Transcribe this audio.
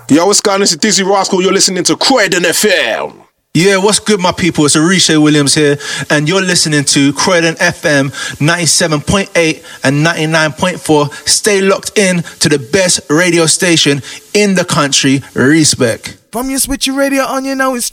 Yo, what's going on? This is Dizzy Rascal. You're listening to Croydon FM. Yeah, what's good, my people? It's Arisha Williams here, and you're listening to Croydon FM 97.8 and 99.4. Stay locked in to the best radio station in the country. Respect. From your switch your radio on, you know it's